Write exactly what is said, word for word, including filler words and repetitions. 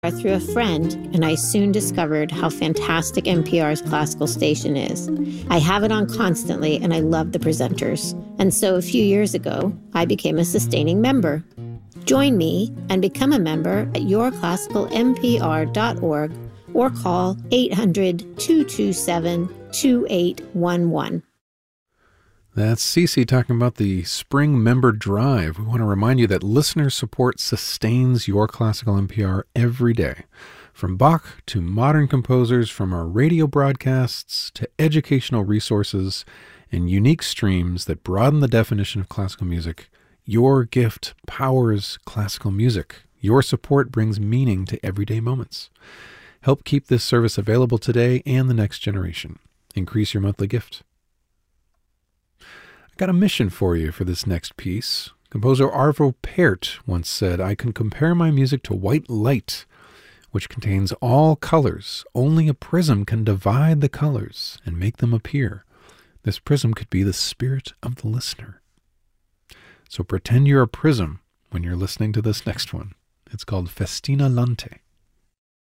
through a friend, and I soon discovered how fantastic N P R's classical station is. I have it on constantly, and I love the presenters. And so a few years ago, I became a sustaining member. Join me and become a member at your classical n p r dot org or call eight hundred, two two seven, two eight one one. That's Cece talking about the Spring Member Drive. We want to remind you that listener support sustains your classical N P R every day. From Bach to modern composers, from our radio broadcasts to educational resources and unique streams that broaden the definition of classical music, your gift powers classical music. Your support brings meaning to everyday moments. Help keep this service available today and the next generation. Increase your monthly gift. Got a mission for you for this next piece. Composer Arvo Pärt once said, "I can compare my music to white light, which contains all colors. Only a prism can divide the colors and make them appear. This prism could be the spirit of the listener." So pretend you're a prism when you're listening to this next one. It's called Festina Lente.